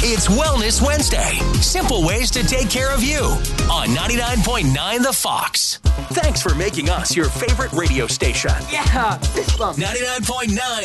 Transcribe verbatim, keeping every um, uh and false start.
It's Wellness Wednesday. Simple ways to take care of you on ninety-nine point nine The Fox. Thanks for making us your favorite radio station. Yeah, fist bump. ninety-nine point nine